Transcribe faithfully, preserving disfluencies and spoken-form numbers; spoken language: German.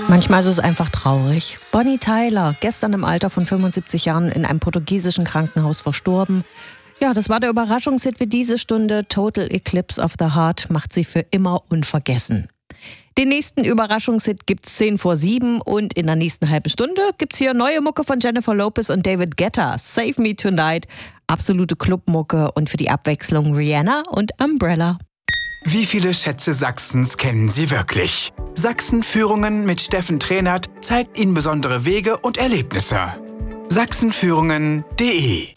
Manchmal ist es einfach traurig. Bonnie Tyler, gestern im Alter von fünfundsiebzig Jahren in einem portugiesischen Krankenhaus verstorben. Ja, das war der Überraschungshit für diese Stunde. Total Eclipse of the Heart macht sie für immer unvergessen. Den nächsten Überraschungshit gibt's zehn vor sieben und in der nächsten halben Stunde gibt's hier neue Mucke von Jennifer Lopez und David Guetta. Save Me Tonight, absolute Clubmucke und für die Abwechslung Rihanna und Umbrella. Wie viele Schätze Sachsens kennen Sie wirklich? Sachsenführungen mit Steffen Trehnert zeigt Ihnen besondere Wege und Erlebnisse. sachsenführungen punkt de